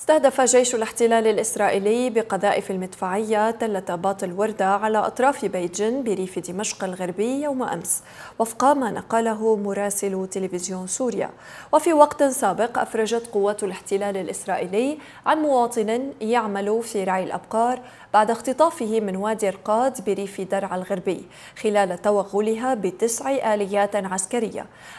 استهدف جيش الاحتلال الإسرائيلي بقذائف المدفعية تلة باط الوردة على أطراف بيجين بريف دمشق الغربي يوم أمس، وفق ما نقله مراسل تلفزيون سوريا. وفي وقت سابق أفرجت قوات الاحتلال الإسرائيلي عن مواطن يعمل في رعي الأبقار بعد اختطافه من وادي رقاد بريف درعا الغربي خلال توغلها ب9 آليات عسكرية.